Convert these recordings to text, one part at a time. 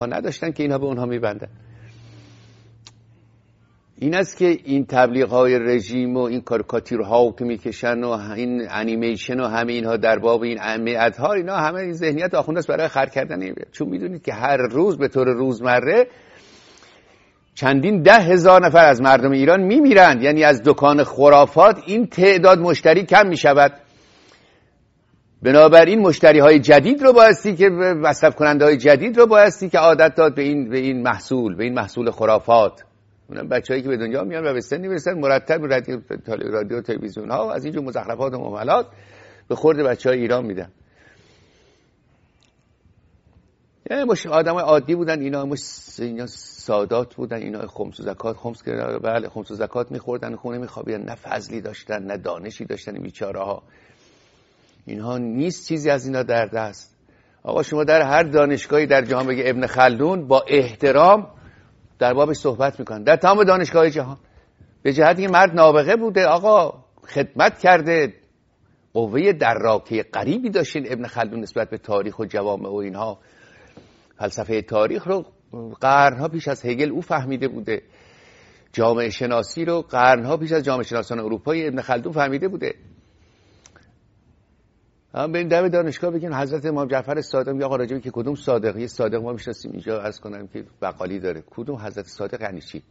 نداشتن که اینها به اونها میبندن. این است که این تبلیغ‌های رژیم و این کاریکاتورها که میکشن و این انیمیشن و همه اینها در باب این اطهار، اینا همه این ذهنیت آخونده است برای خر کردن. چون میدونید که هر روز به طور روزمره چندین 10,000 نفر از مردم ایران میمیرند. یعنی از دکان خرافات این تعداد مشتری کم میشود. بنابراین مشتری های جدید رو بایستی که مصرف کننده های جدید رو بایستی که عادت داد به این محصول خرافات. اونم بچه‌هایی که به دنیا میان و به سنی برسن مرتب رادیو و تلویزیون ها از اینجور مزخرفات و مملات به خورد بچه‌های ایران میدن. یعنی آدمای عادی بودن، اینا سادات بودن، اینا خمس و زکات بله خمس و زکات می‌خوردن، خونه می‌خوابیدن، نه فضلی داشتن نه دانشی داشتن این بیچاره‌ها. اینها نیست چیزی از اینا در دست. آقا شما در هر دانشگاهی در جهان بگه ابن خلدون با احترام در بابش صحبت میکنن، در تمام دانشگاه جهان، به جهتی که مرد نابغه بوده، آقا خدمت کرده، قوه دراکه غریبی داشتین ابن خلدون نسبت به تاریخ و جوامع و اینها. فلسفه تاریخ رو قرنها پیش از هگل او فهمیده بوده، جامعه شناسی رو قرنها پیش از جامعه شناسان اروپایی ابن خلدون فهمیده بوده. هم به این دم دانشگاه بگین حضرت امام جعفر صادق، یا آقا راجبی که کدوم صادق؟ یه صادق ما میشناسیم اینجا، عرض کنم که بقالی داره، کدوم حضرت صادق یعنی چی؟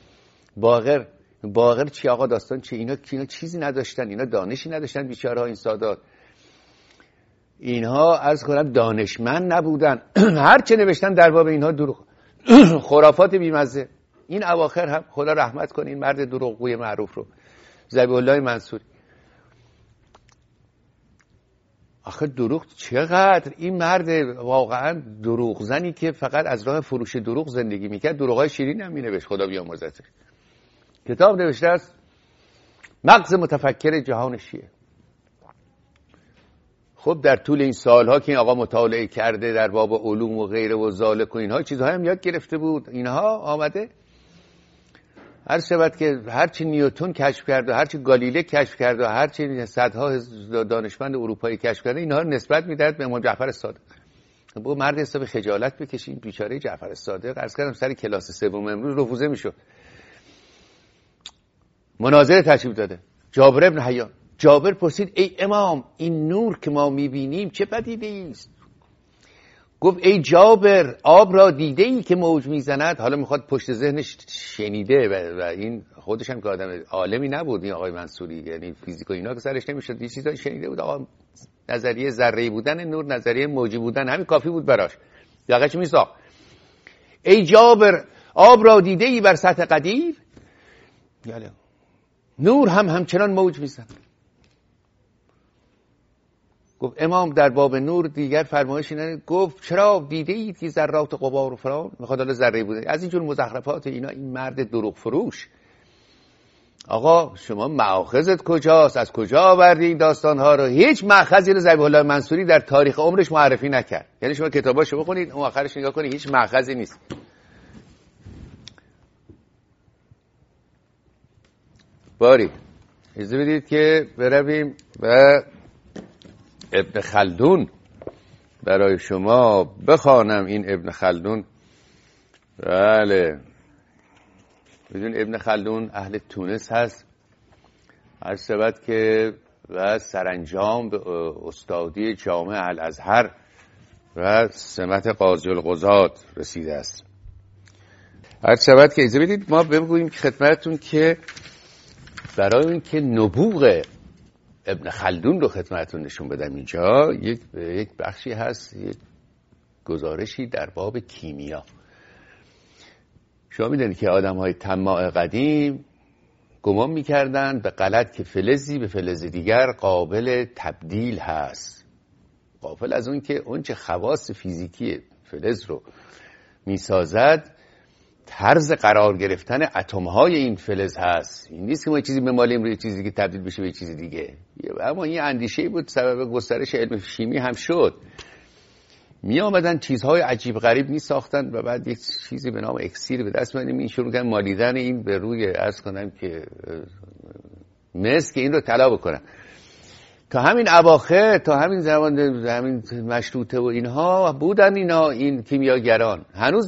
باقر چی آقا؟ داستان چی؟ اینا چیزی نداشتن، اینا دانشی نداشتن بیچاره‌ها این سادات. اینها عرض کنم دانشمند نبودن. هر چه نوشتن در باب اینها دروغ، خرافات بیمزه. این اواخر هم خدا رحمت کنه این مرد دروغگوی معروف رو، ذبیح الله منصوری. آخه دروغ چقدر این مرد واقعا دروغ زنی که فقط از راه فروش دروغ زندگی میکرد، دروغای شیرین هم مینوشت، خدا بیامرزتش. کتاب نوشته است مغز متفکر جهان شیعه. خب در طول این سالها که این آقا مطالعه کرده در باب علوم و غیره و ذالک و اینها چیزها هم یاد گرفته بود، اینها آمده هر شود که هرچی نیوتن کشف کرد و هرچی گالیله کشف کرد و هرچی صدها دانشمند اروپایی کشف کرده، اینها رو نسبت میداد به امام جعفر صادق. با مرد حساب خجالت بکشین، بیچاره جعفر صادق عرض کردم سر کلاس سوم امروز رفوزه میشد. مناظره تشریف داده جابر ابن حیان. جابر پرسید ای امام این نور که ما میبینیم چه پدیده است؟ گفت ای جابر آب را دیده ای که موج میزند؟ حالا میخواد پشت ذهنش شنیده و این خودش هم که آدم عالمی نبود این آقای منصوری، یعنی فیزیک و اینا که سرش نمیشد، یه چیزایی شنیده بود. آقا نظریه ذره‌ای بودن نور، نظریه موجی بودن، همین کافی بود براش. دقیقاً چی میساخت؟ ای جابر آب را دیده ای بر سطح قدیر؟ یاله نور هم همچنان موج میزند. گفت امام در باب نور دیگر فرمایشی نداره. گفت چرا دیده اید که ذرات غبار و فران؟ میخواد حالا ذره بوده از اینجور مزخرفات اینا. این مرد دروغ فروش. آقا شما مأخذت کجاست؟ از کجا آوردی این داستانها رو؟ هیچ مأخذی رو ذبیح الله منصوری در تاریخ عمرش معرفی نکرد. یعنی شما کتاباشو بخونید اون آخرش نگاه کنید هیچ مأخذی نیست. باری اجازه بدید که برویم و ابن خلدون برای شما بخوانم. این ابن خلدون، بله بدون ابن خلدون اهل تونس هست، هر شود که و سرانجام به استادی جامع الازهر و سمت قاضی القضات رسیده است. هر شود که اجازه بدید ما بگوییم خدمتتون که برای اینکه نبوغ ابن خلدون رو خدمتتون نشون بدم اینجا یک بخشی هست، یک گزارشی در باب کیمیا. شما میدونید که آدم‌های طماع قدیم گمان می‌کردند به غلط که فلزی به فلز دیگر قابل تبدیل هست، غافل از اون که اون چه خواص فیزیکی فلز رو میسازد طرز قرار گرفتن اتم‌های این فلز هست. این نیست که ما چیزی بمالیم روی چیزی که تبدیل بشه به چیز دیگه. اما این اندیشه‌ای بود سبب گسترش علم شیمی هم شد. می آمدن چیزهای عجیب غریب می ساختن و بعد یک چیزی به نام اکسیر به دست می‌آوردن، این شروع کردن مالیدن این به روی عرض کنم که مس که این رو طلا بکنن. تا همین اواخر، تا همین زمان همین مشروطه و اینها بودن اینا، این کیمیاگران هنوز